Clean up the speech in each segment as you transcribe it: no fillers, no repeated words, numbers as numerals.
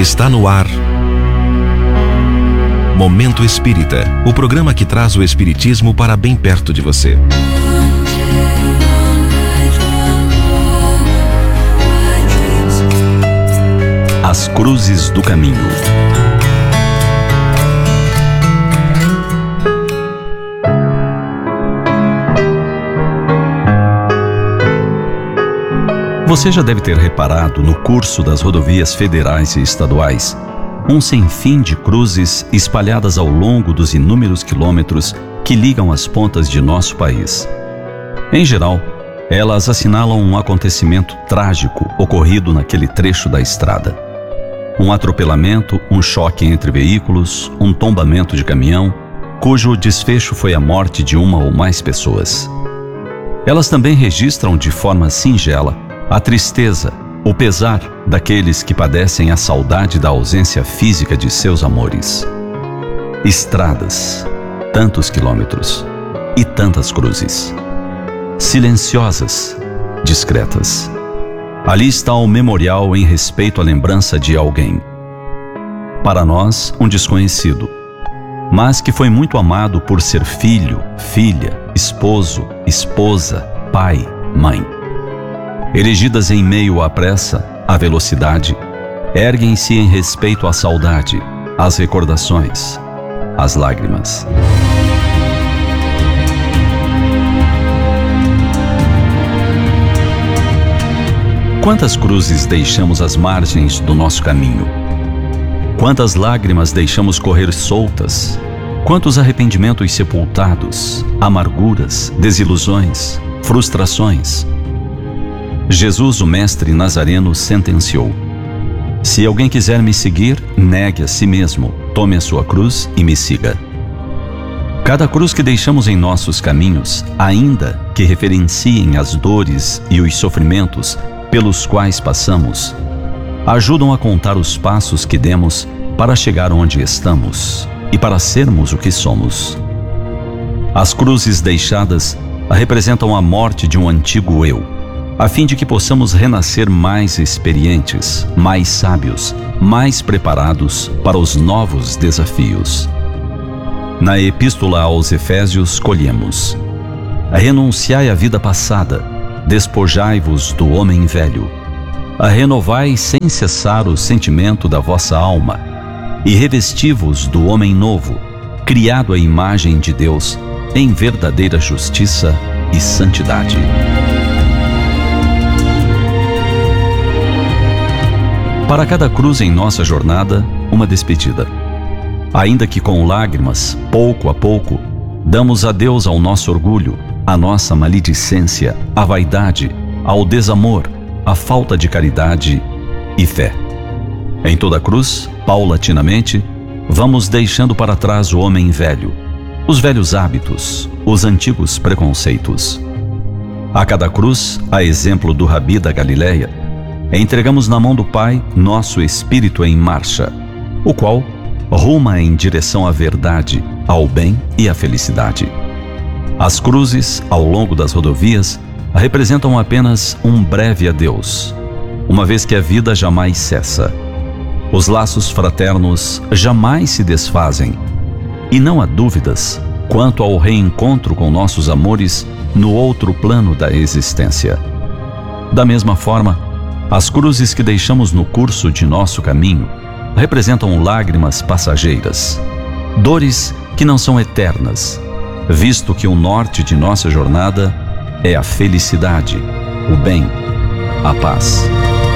Está no ar Momento Espírita, o programa que traz o espiritismo para bem perto de você. As Cruzes do Caminho. Você já deve ter reparado no curso das rodovias federais e estaduais um sem fim de cruzes espalhadas ao longo dos inúmeros quilômetros que ligam as pontas de nosso país. Em geral, elas assinalam um acontecimento trágico ocorrido naquele trecho da estrada. Um atropelamento, um choque entre veículos, um tombamento de caminhão, cujo desfecho foi a morte de uma ou mais pessoas. Elas também registram de forma singela a tristeza, o pesar daqueles que padecem a saudade da ausência física de seus amores. Estradas, tantos quilômetros e tantas cruzes. Silenciosas, discretas. Ali está o memorial em respeito à lembrança de alguém. Para nós, um desconhecido, mas que foi muito amado por ser filho, filha, esposo, esposa, pai, mãe. Erigidas em meio à pressa, à velocidade, erguem-se em respeito à saudade, às recordações, às lágrimas. Quantas cruzes deixamos às margens do nosso caminho? Quantas lágrimas deixamos correr soltas? Quantos arrependimentos sepultados, amarguras, desilusões, frustrações? Jesus, o Mestre Nazareno, sentenciou: se alguém quiser me seguir, negue a si mesmo, tome a sua cruz e me siga. Cada cruz que deixamos em nossos caminhos, ainda que referenciem as dores e os sofrimentos pelos quais passamos, ajudam a contar os passos que demos para chegar onde estamos e para sermos o que somos. As cruzes deixadas representam a morte de um antigo eu, a fim de que possamos renascer mais experientes, mais sábios, mais preparados para os novos desafios. Na Epístola aos Efésios colhemos: renunciai à vida passada, despojai-vos do homem velho, renovai sem cessar o sentimento da vossa alma, e revesti-vos do homem novo, criado à imagem de Deus, em verdadeira justiça e santidade. Para cada cruz em nossa jornada, uma despedida. Ainda que com lágrimas, pouco a pouco, damos adeus ao nosso orgulho, à nossa maledicência, à vaidade, ao desamor, à falta de caridade e fé. Em toda cruz, paulatinamente, vamos deixando para trás o homem velho, os velhos hábitos, os antigos preconceitos. A cada cruz, a exemplo do Rabi da Galileia, entregamos na mão do Pai nosso espírito em marcha, o qual ruma em direção à verdade, ao bem e à felicidade. As cruzes, ao longo das rodovias, representam apenas um breve adeus, uma vez que a vida jamais cessa. Os laços fraternos jamais se desfazem, e não há dúvidas quanto ao reencontro com nossos amores no outro plano da existência. Da mesma forma, as cruzes que deixamos no curso de nosso caminho representam lágrimas passageiras, dores que não são eternas, visto que o norte de nossa jornada é a felicidade, o bem, a paz.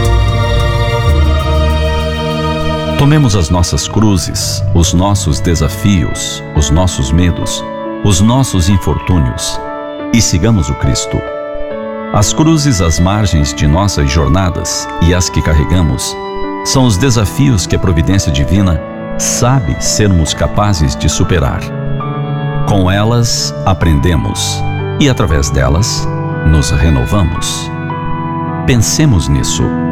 Tomemos as nossas cruzes, os nossos desafios, os nossos medos, os nossos infortúnios e sigamos o Cristo. As cruzes às margens de nossas jornadas e as que carregamos são os desafios que a providência divina sabe sermos capazes de superar. Com elas aprendemos e através delas nos renovamos. Pensemos nisso.